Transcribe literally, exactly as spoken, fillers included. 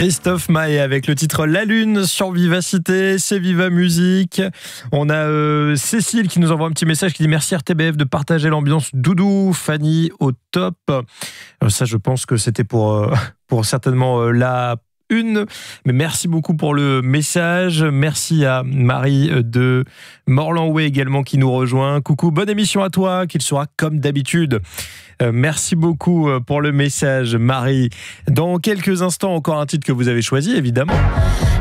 Christophe Maé avec le titre La Lune sur Vivacité, c'est Viva Musique. On a euh, Cécile qui nous envoie un petit message qui dit merci R T B F de partager l'ambiance doudou, Fanny au top. Euh, ça je pense que c'était pour, euh, pour certainement euh, la une, mais merci beaucoup pour le message. Merci à Marie de Morlanway également qui nous rejoint. Coucou, bonne émission à toi, qu'il sera comme d'habitude. Euh, merci beaucoup pour le message, Marie. Dans quelques instants, encore un titre que vous avez choisi, évidemment.